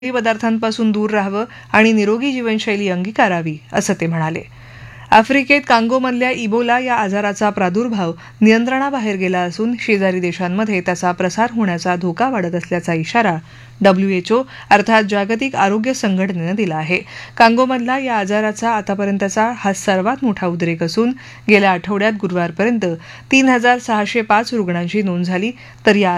पदार्थांपासून दूर राहावं आणि निरोगी जीवनशैली अंगीकारावी असं ते म्हणाले. आफ्रिकेत कांगोमधल्या इबोला या आजाराचा प्रादुर्भाव नियंत्रणाबाहेर गेला असून शेजारी देशांमध्ये त्याचा प्रसार होण्याचा धोका वाढत असल्याचा इशारा WHO अर्थात जागतिक आरोग्य संघटनेनं दिला आहे. कांगोमधला या आजाराचा आतापर्यंतचा हा सर्वात मोठा उद्रेक असून गेल्या आठवड्यात गुरुवारपर्यंत 3,605 रुग्णांची नोंद झाली तर या